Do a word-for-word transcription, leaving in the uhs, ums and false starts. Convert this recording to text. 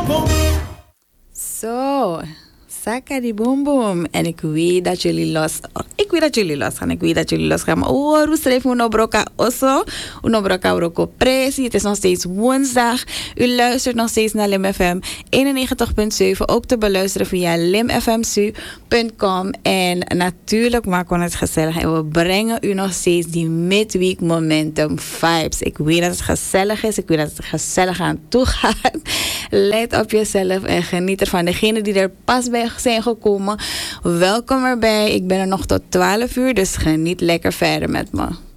Zo, Sakari Boom Boom. En ik weet dat jullie los... Ik weet dat jullie los gaan. Ik weet dat jullie los gaan. Maar oh, hoe schrijf je Unobroka Osso? Unobroka Broko Presi. Het is nog steeds woensdag. U luistert nog steeds naar Lim F M eenennegentig punt zeven. Ook te beluisteren via limfmsu punt com. En natuurlijk maken we het gezellig. En we brengen u nog steeds die midweek momentum vibes. Ik weet dat het gezellig is. Ik weet dat het gezellig aan toe gaat. Let op jezelf en geniet ervan. Degenen die er pas bij zijn gekomen, welkom erbij. Ik ben er nog tot twaalf uur, dus geniet lekker verder met me.